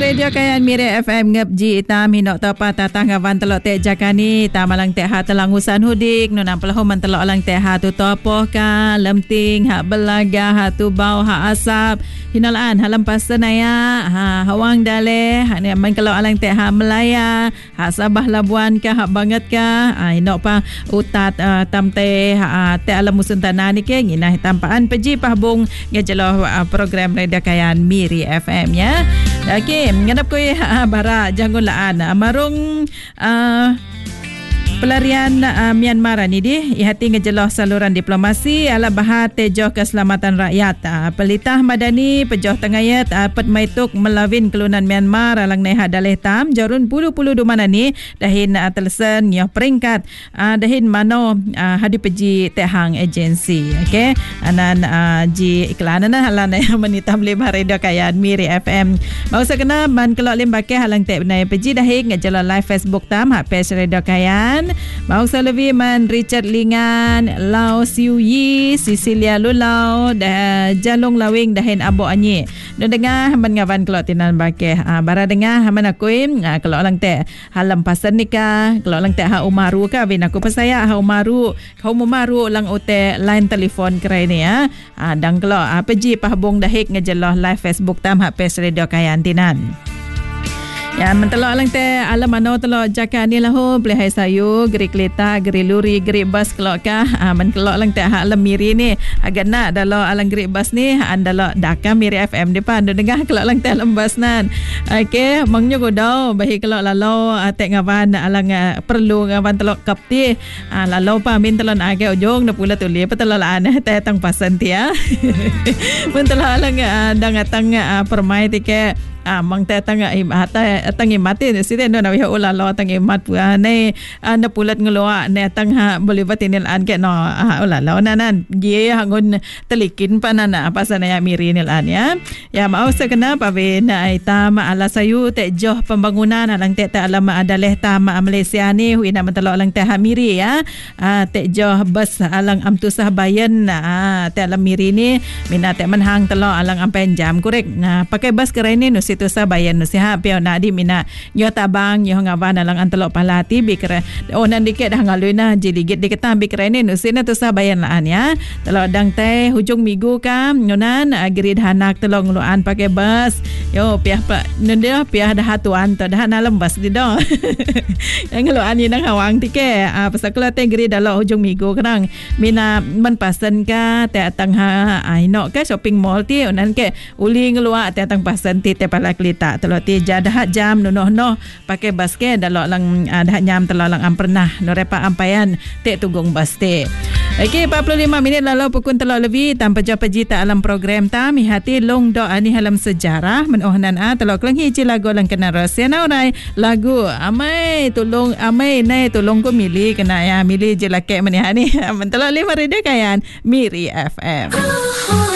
Radio Kayan Miri FM ngepji itam hinok tapa tatang ngawan telok tek jakani tamalang tek ha telangusan hudik nu 60 man telok lang tek ha tu topoh ka lemting hak belaga ha tu bau hak asap hinalaan halam pasen aya ha hawang dale hak ni man kalau alang tek ha Melaya hak Sabah Labuan ka hak banget ka hinok pa utat tamte ha tek alam musun tanah ni ke nginah tampaan peji pahbung ngejeloh program Radio Kayan Miri FM ya. Okey, ngadap ko bara jangan laan marung pelarian Myanmar ni di ihati ngejeloh saluran diplomasi ala bahat tejoh keselamatan rakyat pelitah madani pejoh tengayat pet maituk melawin kelunan Myanmar alang neha daleh tam jarun pulu-pulu du mana ni dahin telesen nyoh peringkat dahin mano hadi peji tehang agensi okey anan ji iklanan halan menitam lima Radio Kayan Miri FM mau sekena man kelok lim bakeh halang tek benai peji dahin ngejeloh live Facebook tam hak page Radio Kayan mau lebih man Richard Lingan, Lau Siu Yi, Cecilia Lulau, dah Jalong Lawing dahin Abo Anyi. Dan dengar man ngawan kelok tinan bakeh. Bara dengar man akuin kelok lang teh halam pasan nikah, kelok lang teh ha Umaru ka bin aku pasaya ha Umaru, kau Umaru lang ote line telefon kerai ni ya. Dan kelok peji pahbung dahik ngejeloh live Facebook tam hak page Radio Kayan tinan. Ya mentelok lang te alam mano telok jaka ni lah ho boleh hai sayu geri kereta geri luri geri bas kelok ka men kelok lang te hak alam Miri ni agak nak dalam alang geri bas ni andalok daka Miri FM depan do dengar kelok lang te alam bas nan okey mangnya godau bahi kelok lalau tek ngawan alang perlu ngawan telok kapti lalau pa min telon age ujung na pula tuli petelolaan te tang pasan ti ya men telok alang dang atang permai ti ke mang tatang atang imati siden do na wi ula lo atang imat pu ne na pulat ngeloa ne atang ha boleh batinil an ke no ula lo nanan ye hangun telikin panana pasana ya Miri nil an ya mau sekena pawe na itama ala sayu te joh pembangunan alang te alam adaleh tama Malaysia ni huina mentelok alang te Miri ya te joh bas alang amtusah bayan te alam Miri ni mina te menhang telok alang ampen jam korek pakai bas kerene no tu sabayan nasihat pio nak di mina nyo tabang nyo ngawan alang antelok palati bikre onan dikit dah ngalui na jiligit diketah bikre ni nusina tu sabayan laan ya telok dang teh hujung minggu kam nyonan gerid hanak telok nguluan pakai bas yo piah pa nendia piah dah hatuan tu dah na lembas di do yang nguluan ni nang hawang tike pasal kelate gerid dalok hujung minggu kadang mina men pasen ka te atang ha ainok ke shopping mall ti onan ke uli ngelua te atang pasen ti te kelita telok ti jadah jam noh pakai basket dalok lang dah nyam telok lang pernah no repa ampayan te tugong baste. Okey 45 minit lalu pukul telok lebih tanpa japa jita alam program tam hati long do ani halam sejarah menohnan telok lang hiji lagu lang kena rasa na urai lagu amai tolong amai nai tolong ko mili kena ya mili je lake menihani mentelok 5 Radio Kayan Miri FM.